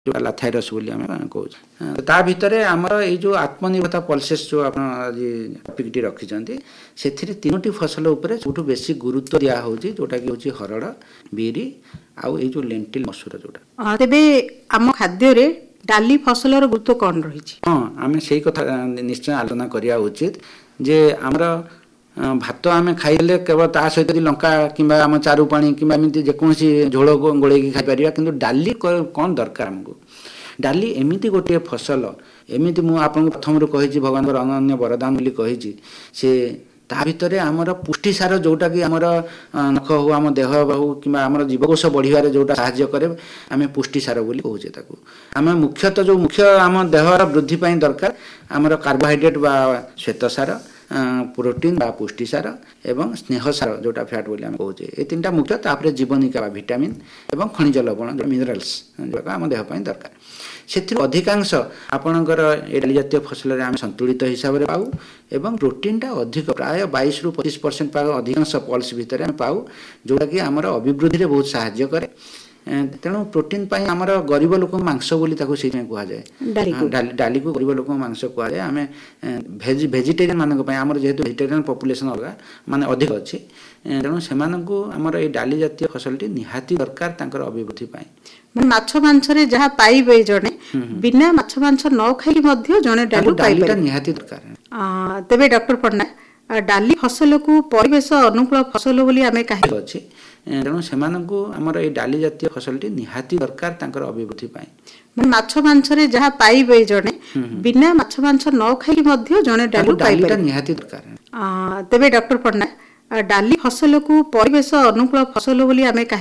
ଲାଥାଇରସ୍ ବୋଲି ଆମେ କହୁଛୁ। ତା ଭିତରେ ଆମର ଏଇ ଯେଉଁ ଆତ୍ମନିର୍ଭରତା ପଲିସିସ୍ ଯେଉଁ ଆପଣ ଆଜି ଟପିକଟି ରଖିଛନ୍ତି ସେଥିରେ 3ଟି ଫସଲ ଉପରେ ସବୁଠୁ ବେଶୀ ଗୁରୁତ୍ୱ ଦିଆହେଉଛି, ଯେଉଁଟାକି ହେଉଛି ହରଡ଼, ବିରି ଆଉ ଏଇ ଯେଉଁ ଲେଣ୍ଟିଲ୍ ମସୁର ଯେଉଁଟା। ତେବେ ଆମ ଖାଦ୍ୟରେ ଡାଲି ଫସଲର ଗୁରୁତ୍ୱ କ'ଣ ରହିଛି? ହଁ, ଆମେ ସେଇ କଥା ନିଶ୍ଚୟ ଆଲୋଚନା କରିବା ଉଚିତ ଯେ ଆମର ଭାତ ଆମେ ଖାଇଲେ କେବଳ ତା ସହିତ ଯଦି ଲଙ୍କା କିମ୍ବା ଆମ ଚାରୁ ପାଣି କିମ୍ବା ଏମିତି ଯେକୌଣସି ଝୋଳ ଗୋଳେଇକି ଖାଇପାରିବା, କିନ୍ତୁ ଡାଲି କ'ଣ ଦରକାର ଆମକୁ। ଡାଲି ଏମିତି ଗୋଟିଏ ଫସଲ, ଏମିତି ମୁଁ ଆପଣଙ୍କୁ ପ୍ରଥମରୁ କହିଛି ଭଗବାନଙ୍କର ଅନନ୍ୟ ବରଦାନ ବୋଲି କହିଛି, ସେ ତା ଭିତରେ ଆମର ପୁଷ୍ଟିସାର ଯେଉଁଟାକି ଆମର ନଖ ହେଉ, ଆମ ଦେହ ହେଉ କିମ୍ବା ଆମର ଜୀବକୋଷ ବଢ଼ିବାରେ ଯେଉଁଟା ସାହାଯ୍ୟ କରେ ଆମେ ପୁଷ୍ଟିସାର ବୋଲି କହୁଛେ ତାକୁ। ଆମେ ମୁଖ୍ୟତଃ ଯେଉଁ ମୁଖ୍ୟ ଆମ ଦେହର ବୃଦ୍ଧି ପାଇଁ ଦରକାର ଆମର କାର୍ବୋହାଇଡ୍ରେଟ୍ ବା ଶ୍ୱେତସାର, ପ୍ରୋଟିନ୍ ବା ପୁଷ୍ଟିସାର ଏବଂ ସ୍ନେହସାର ଯେଉଁଟା ଫ୍ୟାଟ୍ ବୋଲି ଆମେ କହୁଛେ, ଏ 3ଟା ମୁଖ୍ୟ। ତାପରେ ଜୀବନିକା ବା ଭିଟାମିନ୍ ଏବଂ ଖଣିଜ ଲବଣ ମିନେରାଲ୍ସ ଯେଉଁଟା ଆମ ଦେହ ପାଇଁ ଦରକାର। ସେଥିରୁ ଅଧିକାଂଶ ଆପଣଙ୍କର ଏ ଡାଲି ଜାତୀୟ ଫସଲରେ ଆମେ ସନ୍ତୁଳିତ ହିସାବରେ ପାଉ ଏବଂ ପ୍ରୋଟିନ୍ଟା ଅଧିକ, ପ୍ରାୟ 22ରୁ 25% ପାଉ, ଅଧିକାଂଶ ପଲ୍ସ ଭିତରେ ଆମେ ପାଉ, ଯେଉଁଟାକି ଆମର ଅଭିବୃଦ୍ଧିରେ ବହୁତ ସାହାଯ୍ୟ କରେ। ତେଣୁ ପ୍ରୋଟିନ୍ ପାଇଁ ଆମର ଗରିବ ଲୋକଙ୍କ ମାଂସ ବୋଲି ତାକୁ ସେଇଥିପାଇଁ କୁହାଯାଏ। ଡାଲିକୁ ଗରିବ ଲୋକଙ୍କ ମାଂସ କୁହାଯାଏ। ଆମେ ଭେଜିଟେରିଆନ୍ ମାନଙ୍କ ପାଇଁ, ଆମର ଯେହେତୁ ଭେଜିଟେରିଆନ୍ ପପୁଲେସନ୍ ଅଲଗା ମାନେ ଅଧିକ ଅଛି, ତେଣୁ ସେମାନଙ୍କୁ ଆମର ଏଇ ଡାଲି ଜାତୀୟ ଫସଲଟି ନିହାତି ଦରକାର ତାଙ୍କର ଅଭିବୃଦ୍ଧି ପାଇଁ। ମାଛ ମାଂସରେ ଯାହା ପାଇବେ ଜଣେ, ବିନା ମାଛ ମାଂସ ନ ଖାଇକି ମଧ୍ୟ ଜଣେ ଡାଲିଟା ନିହାତି ଦରକାର। ତେବେ ଡକ୍ଟର ପଣ୍ଡା, ଡାଲି ଫସଲକୁ ପରିବେଶ ଅନୁକୂଳ ଫସଲ ବୋଲି ଆମେ କାହିଁକି ଅଛି, ତେଣୁ ସେମାନଙ୍କୁ ଆମର ଏଇ ଡାଲି ଜାତୀୟ ଫସଲଟି ନିହାତି ଦରକାର ତାଙ୍କର ଅଭିବୃଦ୍ଧି ପାଇଁ। ମାଛ ମାଂସରେ ଯାହା ପାଇବେ ଜଣେ, ବିନା ମାଛ ମାଂସ ନ ଖାଇକି ମଧ୍ୟ ଜଣେ ଡାଲିଟା ନିହାତି ଦରକାର। ତେବେ ଡକ୍ଟର ପଣ୍ଡା, ଡାଲି ଫସଲକୁ ପରିବେଶ ଅନୁକୂଳ ଫସଲ ବୋଲି ଆମେ